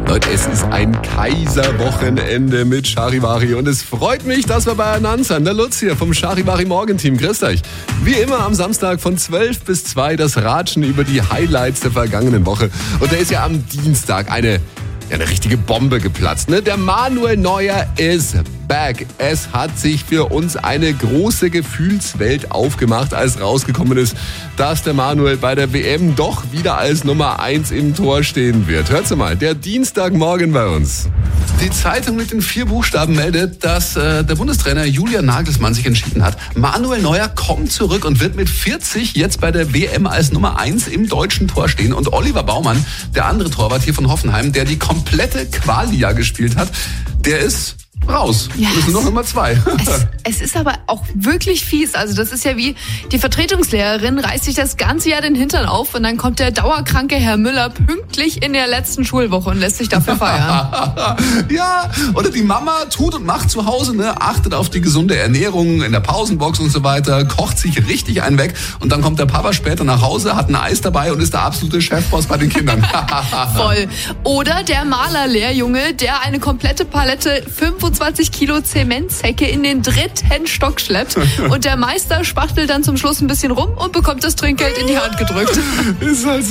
Leute, es ist ein Kaiserwochenende mit Charivari und es freut mich, dass wir beieinander sind. Der Lutz hier vom Charivari Morgenteam. Grüßt euch. Wie immer am Samstag von 12 bis 2 das Ratschen über die Highlights der vergangenen Woche. Und da ist ja am Dienstag eine richtige Bombe geplatzt. Ne? Der Manuel Neuer ist back. Es hat sich für uns eine große Gefühlswelt aufgemacht, als rausgekommen ist, dass der Manuel bei der WM doch wieder als Nummer 1 im Tor stehen wird. Hört's mal, der Dienstagmorgen bei uns. Die Zeitung mit den 4 Buchstaben meldet, dass der Bundestrainer Julian Nagelsmann sich entschieden hat. Manuel Neuer kommt zurück und wird mit 40 jetzt bei der WM als Nummer 1 im deutschen Tor stehen. Und Oliver Baumann, der andere Torwart hier von Hoffenheim, der die komplette Quali-Jahr gespielt hat, der ist raus. Ja, das ist nur noch Nummer 2. Es ist aber auch wirklich fies. Also das ist ja wie die Vertretungslehrerin reißt sich das ganze Jahr den Hintern auf und dann kommt der dauerkranke Herr Müller pünktlich in der letzten Schulwoche und lässt sich dafür feiern. Ja, oder die Mama tut und macht zu Hause, ne, achtet auf die gesunde Ernährung in der Pausenbox und so weiter, kocht sich richtig einen weg und dann kommt der Papa später nach Hause, hat ein Eis dabei und ist der absolute Chefboss bei den Kindern. Voll. Oder der Malerlehrjunge, der eine komplette Palette 25 Kilo Zementsäcke in den 3. Stock schleppt und der Meister spachtelt dann zum Schluss ein bisschen rum und bekommt das Trinkgeld in die Hand gedrückt. Ist halt